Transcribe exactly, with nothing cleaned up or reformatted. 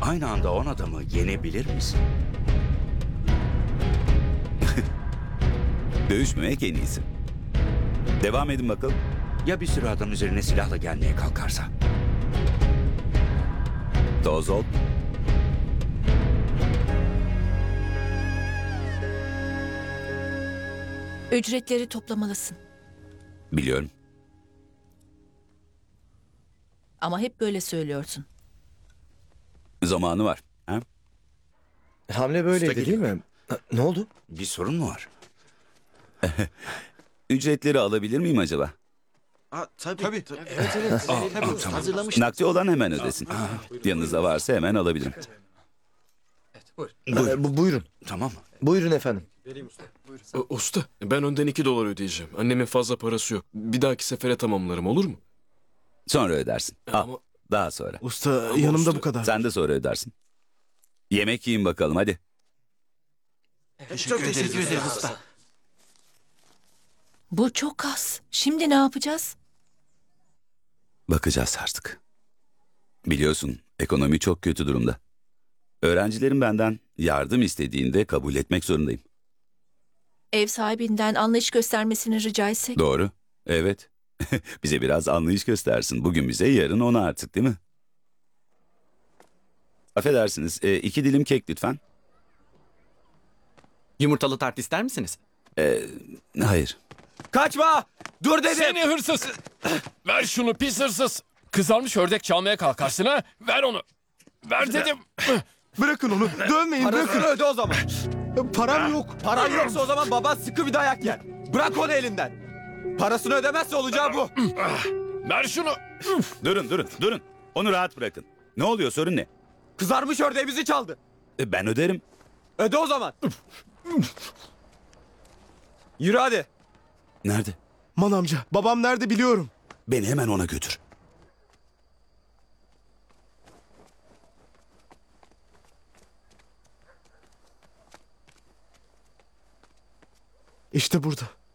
aynı anda on adamı yenebilir misin? Dövüşmemek en iyisi. Devam edin bakalım. Ya bir sürü adam üzerine silahla gelmeye kalkarsa? Toz ol. Ücretleri toplamalısın. Biliyorum. Ama hep böyle söylüyorsun. Zamanı var. Ha? Hamle böyleydi Usta değil mi? Ha, Ne oldu? Bir sorun mu var? Ücretleri alabilir miyim acaba? Aa, tabii. Tabii. Evet evet. tabii. tamam. Hazırlamış. Nakdi olan hemen ödesin. Yanınızda varsa hemen alabilirim. Ee, bu- buyurun. Tamam. Buyurun efendim. E, Usta, ben önden iki dolar ödeyeceğim. Annemin fazla parası yok. Bir dahaki sefere tamamlarım, olur mu? Sonra ödersin. Al. Ama- Daha sonra. Usta Ama yanımda usta- bu kadar. Sen de sonra ödersin. Yemek yiyin bakalım hadi. Çok teşekkür ederiz usta. Bu çok az. Şimdi ne yapacağız? Bakacağız artık. Biliyorsun ekonomi çok kötü durumda. Öğrencilerim benden yardım istediğinde kabul etmek zorundayım. Ev sahibinden anlayış göstermesini rica etsek. Doğru. Evet. Bize biraz anlayış göstersin. Bugün bize, yarın ona artık, değil mi? Affedersiniz. E, iki dilim kek lütfen. Yumurtalı tart ister misiniz? E, hayır. Kaçma! Dur dedim! Seni hırsız! Ver şunu pis hırsız! Kızarmış ördek çalmaya kalkarsın ha? Ver onu! Ver dedim! Bırakın onu. Dövmeyin Parasını bırakın. öde o zaman. Param yok. Paran yoksa o zaman baban sıkı bir dayak yer. Bırak onu elinden. Parasını ödemezse olacağı bu. Ver şunu! Durun durun durun. Onu rahat bırakın. Ne oluyor, sorun ne? Kızarmış ördeğimizi çaldı. E, ben öderim. Öde o zaman. Yürü hadi. Nerede? Man amca babam nerede biliyorum. Beni hemen ona götür. İşte burada.